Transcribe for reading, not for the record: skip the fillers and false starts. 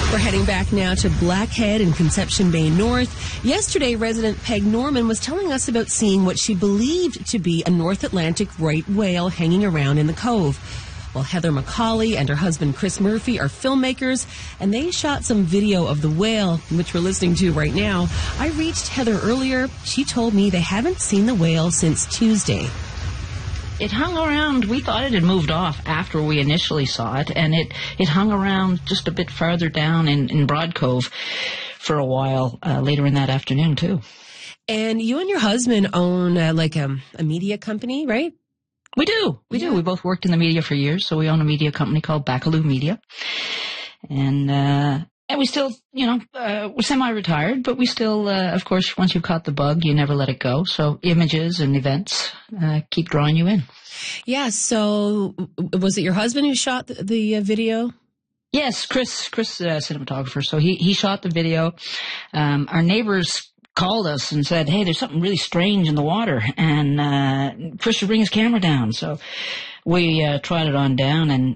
We're heading back now to Blackhead in Conception Bay North. Yesterday, resident Peg Norman was telling us about seeing what she believed to be a North Atlantic right whale hanging around in the cove. Well, Heather McCauley and her husband Chris Murphy are filmmakers, and they shot some video of the whale, which we're listening to right now. I reached Heather earlier. She told me they haven't seen the whale since Tuesday. It hung around. We thought it had moved off after we initially saw it, and it hung around just a bit farther down in Broad Cove for a while later in that afternoon, too. And you and your husband own a media company, right? We do. We do. We both worked in the media for years, so we own a media company called Baccaloo Media. And we still, we're semi-retired, but we still, of course, once you've caught the bug, you never let it go. So images and events keep drawing you in. Yeah, so was it your husband who shot the video? Yes, Chris, cinematographer. So he shot the video. Our neighbors called us and said, hey, there's something really strange in the water, and Chris should bring his camera down. So we trotted on down, and